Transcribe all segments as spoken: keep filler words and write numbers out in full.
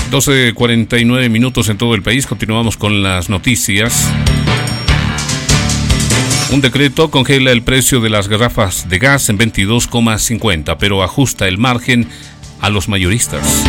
doce cuarenta y nueve minutos en todo el país. Continuamos con las noticias. Un decreto congela el precio de las garrafas de gas en veintidós coma cincuenta, pero ajusta el margen a los mayoristas.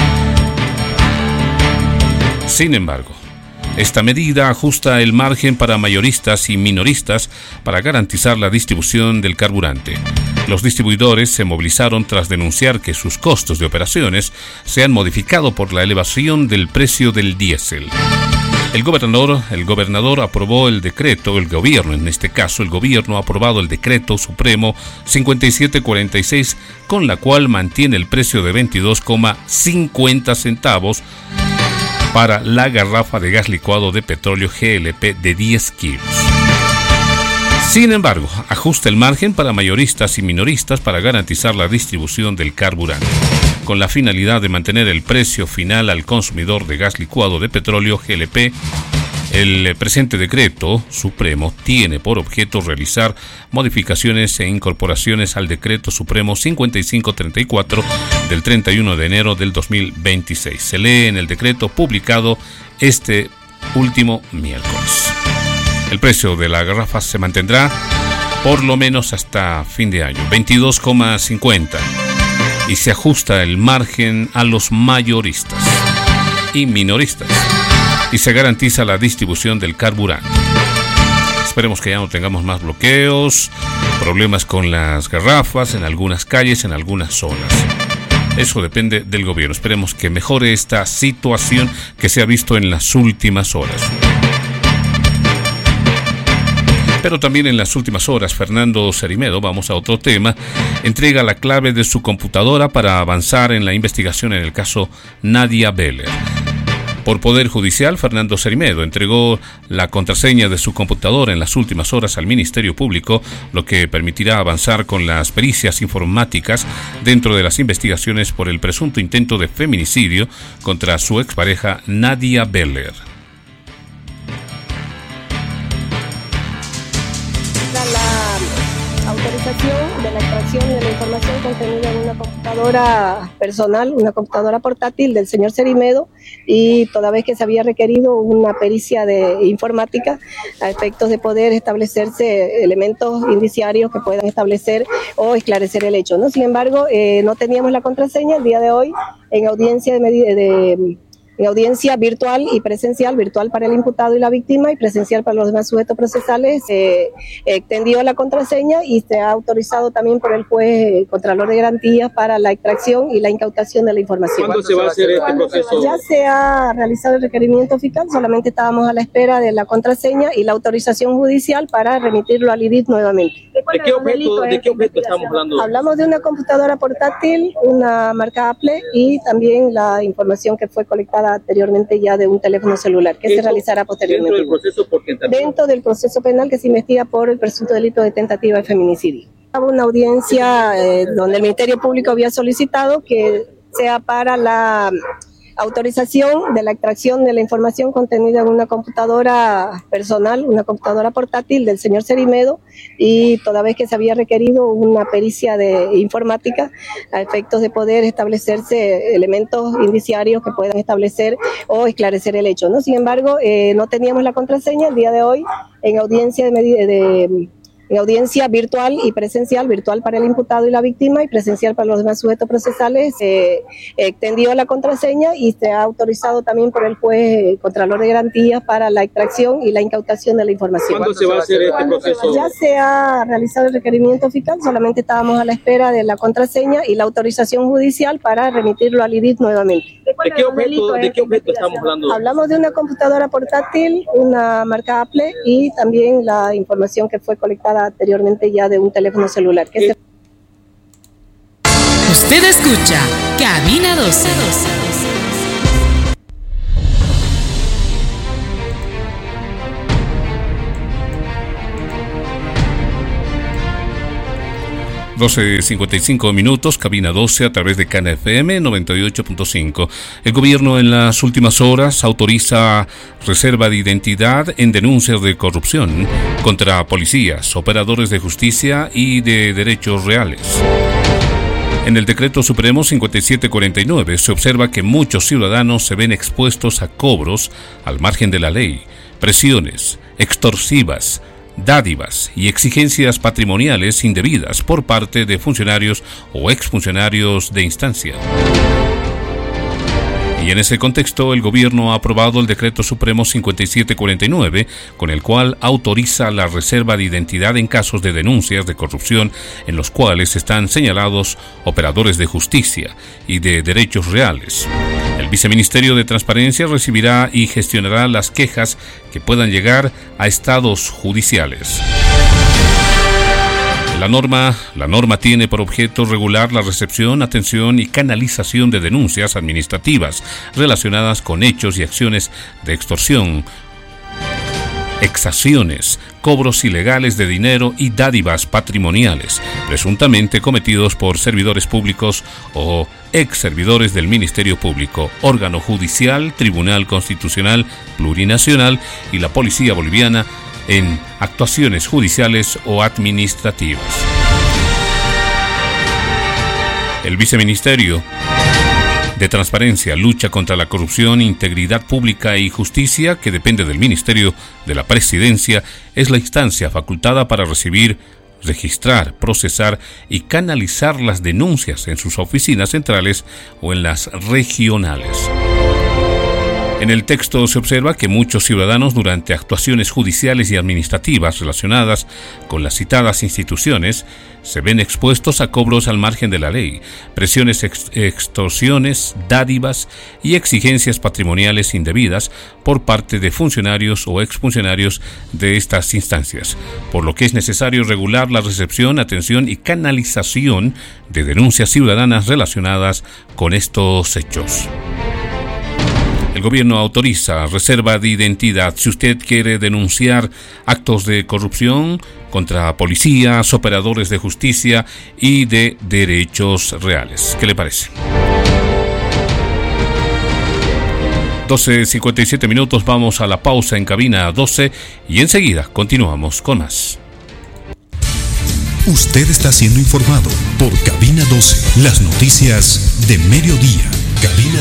Sin embargo, esta medida ajusta el margen para mayoristas y minoristas para garantizar la distribución del carburante. Los distribuidores se movilizaron tras denunciar que sus costos de operaciones se han modificado por la elevación del precio del diésel. El gobernador, el gobernador aprobó el decreto, el gobierno, en este caso el gobierno ha aprobado el decreto supremo cincuenta y siete cuarenta y seis, con la cual mantiene el precio de veintidós coma cincuenta centavos para la garrafa de gas licuado de petróleo G L P de diez kilos. Sin embargo, ajusta el margen para mayoristas y minoristas para garantizar la distribución del carburante, con la finalidad de mantener el precio final al consumidor de gas licuado de petróleo G L P. El presente decreto supremo tiene por objeto realizar modificaciones e incorporaciones al decreto supremo cincuenta y cinco treinta y cuatro del treinta y uno de enero del dos mil veintiséis. Se lee en el decreto publicado este último miércoles. El precio de la garrafa se mantendrá por lo menos hasta fin de año, veintidós coma cincuenta, y se ajusta el margen a los mayoristas y minoristas, y se garantiza la distribución del carburante. Esperemos que ya no tengamos más bloqueos, problemas con las garrafas en algunas calles, en algunas zonas. Eso depende del gobierno. Esperemos que mejore esta situación que se ha visto en las últimas horas. Pero también en las últimas horas, Fernando Cerimedo, vamos a otro tema, entrega la clave de su computadora para avanzar en la investigación en el caso Nadia Beller. Por Poder Judicial, Fernando Cerimedo entregó la contraseña de su computadora en las últimas horas al Ministerio Público, lo que permitirá avanzar con las pericias informáticas dentro de las investigaciones por el presunto intento de feminicidio contra su expareja Nadia Beller. La autorización de la extracción de la información contenida en una computadora personal, una computadora portátil del señor Cerimedo, y toda vez que se había requerido una pericia de informática a efectos de poder establecerse elementos indiciarios que puedan establecer o esclarecer el hecho, ¿no? Sin embargo, eh, no teníamos la contraseña. El día de hoy, en audiencia de, de, de en audiencia virtual y presencial, virtual para el imputado y la víctima y presencial para los demás sujetos procesales, se eh, extendió la contraseña y se ha autorizado también por el juez Contralor de Garantías para la extracción y la incautación de la información. ¿Cuándo se va a hacer este proceso? Ya se ha realizado el requerimiento fiscal, solamente estábamos a la espera de la contraseña y la autorización judicial para remitirlo al I D I T nuevamente. ¿De qué objeto, ¿de qué objeto estamos hablando? Hablamos de una computadora portátil, una marca Apple, y también la información que fue colectada anteriormente ya de un teléfono celular que se realizará posteriormente. ¿Dentro del proceso por tentativa? Dentro del proceso penal que se investiga por el presunto delito de tentativa de feminicidio. Hubo una audiencia eh, donde el Ministerio Público había solicitado que sea para la autorización de la extracción de la información contenida en una computadora personal, una computadora portátil del señor Cerimedo, y toda vez que se había requerido una pericia de informática a efectos de poder establecerse elementos indiciarios que puedan establecer o esclarecer el hecho, ¿no? Sin embargo, eh, no teníamos la contraseña. El día de hoy, en audiencia de, de en audiencia virtual y presencial, virtual para el imputado y la víctima y presencial para los demás sujetos procesales, se eh, extendió la contraseña y se ha autorizado también por el juez Contralor de Garantías para la extracción y la incautación de la información. ¿Cuándo se va a hacer este proceso? Ya se ha realizado el requerimiento fiscal, solamente estábamos a la espera de la contraseña y la autorización judicial para remitirlo al I D I T nuevamente. ¿De qué objeto, ¿de qué objeto estamos hablando? Hablamos de una computadora portátil, una marca Apple, y también la información que fue colectada anteriormente ya de un teléfono celular. Que se... Usted escucha Cabina doce. doce cincuenta y cinco minutos, Cabina doce a través de Cana F M noventa y ocho punto cinco. El gobierno en las últimas horas autoriza reserva de identidad en denuncias de corrupción contra policías, operadores de justicia y de derechos reales. En el Decreto Supremo cincuenta y siete cuarenta y nueve se observa que muchos ciudadanos se ven expuestos a cobros al margen de la ley, presiones extorsivas, dádivas y exigencias patrimoniales indebidas por parte de funcionarios o exfuncionarios de instancia. Y en ese contexto, el gobierno ha aprobado el Decreto Supremo cincuenta y siete cuarenta y nueve, con el cual autoriza la reserva de identidad en casos de denuncias de corrupción en los cuales están señalados operadores de justicia y de derechos reales. El Viceministerio de Transparencia recibirá y gestionará las quejas que puedan llegar a estados judiciales. La norma, la norma tiene por objeto regular la recepción, atención y canalización de denuncias administrativas relacionadas con hechos y acciones de extorsión, exacciones, cobros ilegales de dinero y dádivas patrimoniales, presuntamente cometidos por servidores públicos o ex servidores del Ministerio Público, órgano judicial, Tribunal Constitucional Plurinacional y la Policía Boliviana, en actuaciones judiciales o administrativas. El Viceministerio de Transparencia, Lucha contra la Corrupción, Integridad Pública y Justicia, que depende del Ministerio de la Presidencia, es la instancia facultada para recibir, registrar, procesar y canalizar las denuncias en sus oficinas centrales o en las regionales. En el texto se observa que muchos ciudadanos, durante actuaciones judiciales y administrativas relacionadas con las citadas instituciones, se ven expuestos a cobros al margen de la ley, presiones, ex- extorsiones, dádivas y exigencias patrimoniales indebidas por parte de funcionarios o exfuncionarios de estas instancias, por lo que es necesario regular la recepción, atención y canalización de denuncias ciudadanas relacionadas con estos hechos. El gobierno autoriza reserva de identidad si usted quiere denunciar actos de corrupción contra policías, operadores de justicia y de derechos reales. ¿Qué le parece? doce cincuenta y siete minutos, vamos a la pausa en cabina doce y enseguida continuamos con más. Usted está siendo informado por Cabina doce, las noticias de mediodía. Cabina